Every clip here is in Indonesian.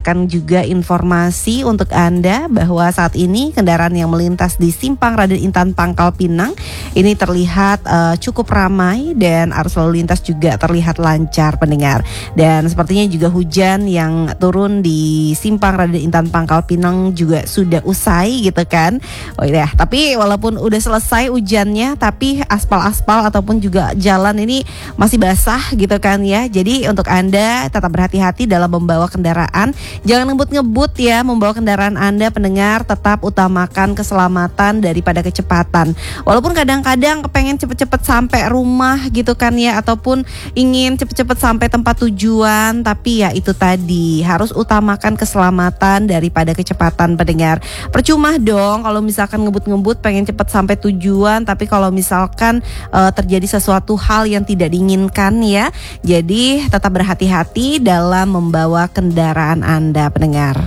mendapatkan juga informasi untuk Anda bahwa saat ini kendaraan yang melintas di Simpang Raden Intan Pangkal Pinang ini terlihat cukup ramai dan arus lalu lintas juga terlihat lancar pendengar. Dan sepertinya juga hujan yang turun di Simpang Raden Intan Pangkal Pinang juga sudah usai gitu kan. Oh iya, tapi walaupun udah selesai hujannya, tapi aspal-aspal ataupun juga jalan ini masih basah gitu kan ya. Jadi untuk Anda tetap berhati-hati dalam membawa kendaraan. Jangan ngebut-ngebut ya membawa kendaraan Anda pendengar, tetap utamakan keselamatan daripada kecepatan. Walaupun kadang-kadang kepengen cepet-cepet sampai rumah gitu kan ya, ataupun ingin cepet-cepet sampai tempat tujuan, tapi ya itu tadi harus utamakan keselamatan daripada kecepatan pendengar. Percuma dong kalau misalkan ngebut-ngebut pengen cepet sampai tujuan, tapi kalau misalkan terjadi sesuatu hal yang tidak diinginkan ya. Jadi tetap berhati-hati dalam membawa kendaraan Anda pendengar.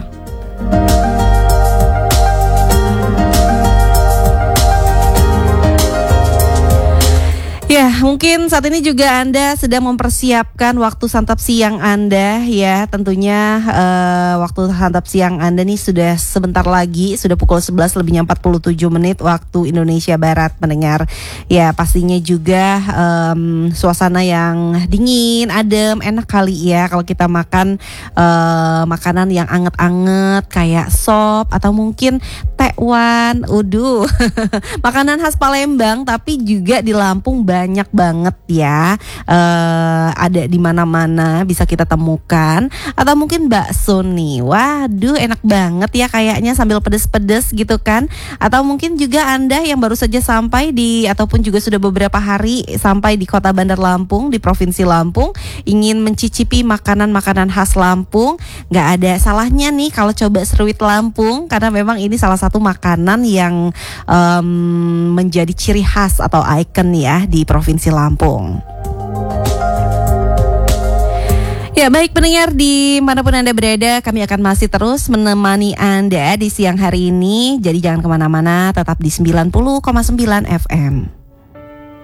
Ya, mungkin saat ini juga Anda sedang mempersiapkan waktu santap siang Anda ya. Tentunya waktu santap siang Anda nih sudah sebentar lagi, sudah pukul 11:47 waktu Indonesia Barat mendengar. Ya, pastinya juga suasana yang dingin, adem, enak kali ya kalau kita makan makanan yang anget-anget kayak sop atau mungkin tekwan. Makanan khas Palembang tapi juga di Lampung banyak banget ya, ada di mana-mana bisa kita temukan. Atau mungkin bakso nih, waduh enak banget ya kayaknya sambil pedes-pedes gitu kan. Atau mungkin juga Anda yang baru saja sampai ataupun juga sudah beberapa hari sampai di Kota Bandar Lampung di Provinsi Lampung, ingin mencicipi makanan-makanan khas Lampung, nggak ada salahnya nih kalau coba seruit Lampung, karena memang ini salah satu makanan yang menjadi ciri khas atau ikon ya di Provinsi Lampung. Ya baik pendengar dimanapun Anda berada, kami akan masih terus menemani Anda di siang hari ini. Jadi jangan kemana-mana, tetap di 90,9 FM.